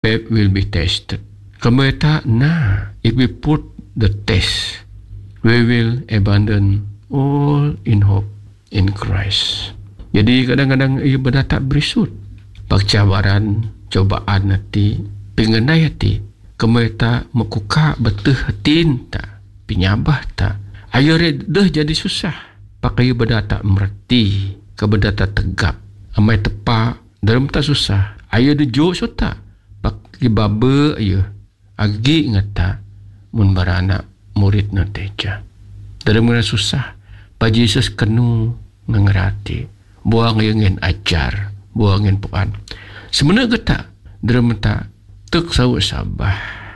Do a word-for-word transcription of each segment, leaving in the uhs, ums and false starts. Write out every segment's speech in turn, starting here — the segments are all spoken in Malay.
faith will be tested. Kami tak nah, if we put the test, we will abandon all in hope in Christ. Jadi kadang-kadang ia benar tak berisut. Percabaran, cobaan hati, pengenai hati. Kami tak mekukak betul hati tak, penyabah tak. Ayah dah jadi susah. Pakai benar tak merti, kebenar tak tegap. Amai tepak, dalam tak susah. Ayah dia jok so tak. Pakai baba ayah. Agi ngata mun baranak murid na teja. Dalam ngana susah, pa Jesus kenu ngangerati. Buang yang ajar, buang yang puan. Sebenarnya geta dalam tak tek sawu sabah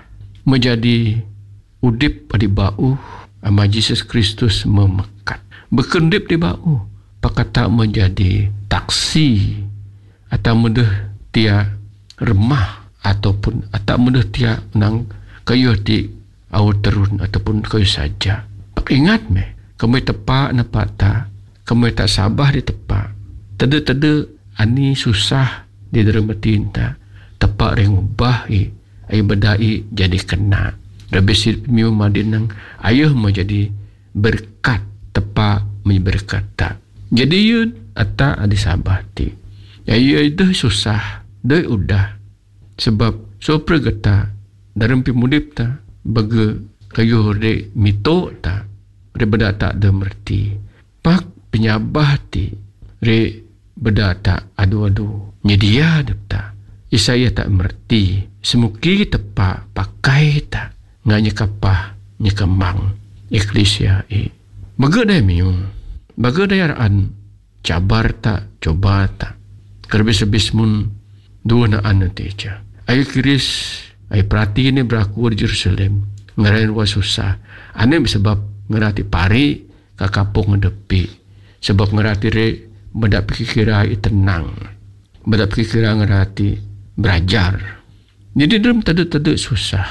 menjadi udip di bau ama Jesus Kristus memekat. Berkendip di bau, pakata menjadi taksi atau mudah tia remah ataupun atau mudah tia nang kayu di awal terun ataupun kayu saja. Pak ingat me, kami tepak nampak tak, kami tak sabar di tepak. Tada-tada ani susah di dalam tinta, tepak ring ubah i, ay bedai jadi kena. Rabisi miu madinang ayah mau jadi berkat, tepak berkat tak. Jadi yun ata adi sabar ti. Ayah itu susah, dah udah. Sebab sopra geta dalam pimudip ta baga kayu re mito ta re beda tak ada merti. Pak penyabah ti re beda tak adu-adu nyedia depta. Isaya tak merti semuki tepak pakai ta nganya kapah nyekemang eklesia e. Baga dah miu. Baga dayaraan cabar tak coba tak. Kerbis-bis mun dua na anu teja. Ay kiris, ay perhati ni beraku di Jerusalem. Ngarain wa susah. Ane sebab ngerati pari kakapong ngedepi. Sebab ngerati re bedak pikira tenang. Bedak pikira ngerati belajar. Jadi dalam taduk-taduk susah.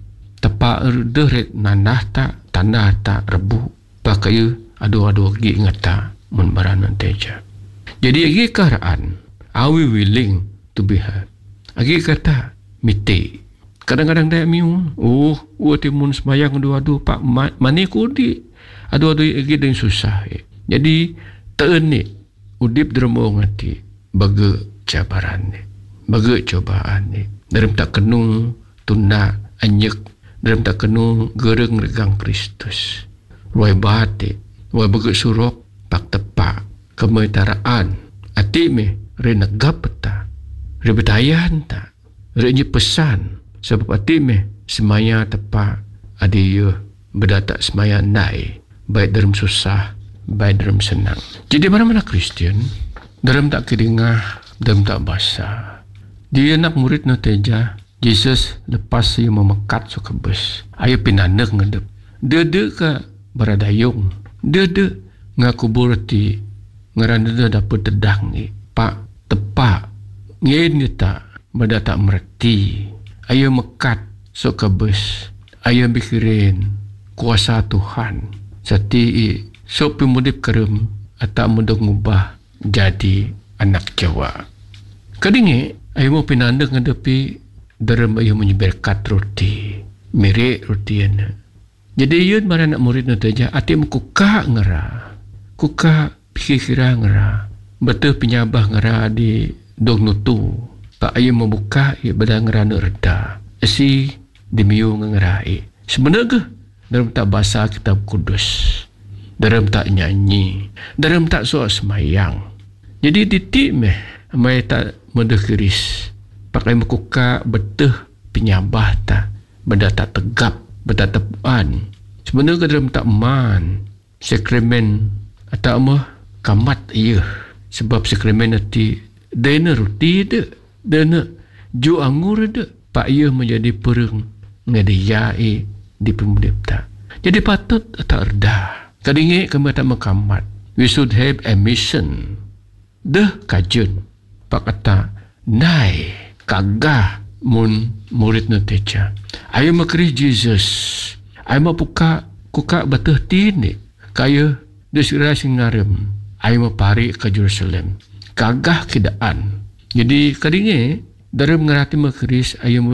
Tepak erdeh nandah tak, tandah tak rebu. Pakai adu-adu gi ngata mun baranan teja. Jadi agi karaan, are we willing to be heard? Agi kata mite. Kadang-kadang dah miun. Oh, oh timun semayang adu-adu pak mani kudi. Adu-adu agi dengan susah. Eh. Jadi tenik udip dermo ngati baga cabaran ni. Baga cobaan ni. Dalam tak kenung tunda anyek. Dalam tak kenung gereng regang Kristus. Wai batik, wai baga surok pak tepak kemaitaraan. Ati me renegap peta. Rebetayan tak, renyi pesan sebab hati meh semaya tepak ada ya berdatak semaya nai baik dalam susah baik dalam senang. Jadi mana-mana Kristian dalam tak kedingah dalam tak basah dia nak murid no teja Jesus lepas ia memekat so kebes ayo pinanek ngedep dia de ka beradayung dia de ngaku burti ngeranda dapat dedang ni pak tepak ngayon niya tak, bada tak merti. Ayaw mekat so kabes. Ayaw bikirin kuasa Tuhan. Sa tii, so pimudip karum at mudong ngubah jadi anak Jawa. Kadingi, ayaw mo pinandag nga dapi daram ayaw mo berkat roti. Miri roti yan. Jadi yun mara nak murid na taja, ati mo kuka ngara. Kuka pikikira ngara. Betul penyabah ngara di dong nutu pak ayo membuka ia badang rana reda si demiu ngerai sebenarnya dalam tak bahasa kitab kudus dalam tak nyanyi dalam tak soal semayang jadi titik meh mai tak mendekiris pakai mekuka betuh penyabah tak benda tak tegap benda tepuan sebenarnya dalam tak man sakramen atau mah kamat iya sebab sakramen nanti dana roti de, dana ju anggur de, pak ia menjadi perang ngediyai di pemudip tak. Jadi patut tak erdah. Kadingi kami tak mengkamat. We should have a mission. Deh kajun. Pak kata, nai, kagah mun murid na teca. Ayo makri Jesus. Ayo mapuka, kuka batuh tini. Kaya desira singarem. Ayo mapari ke Jerusalem. Kagah kidaan. Jadi kadingi Dalam mengerti mekris, ayo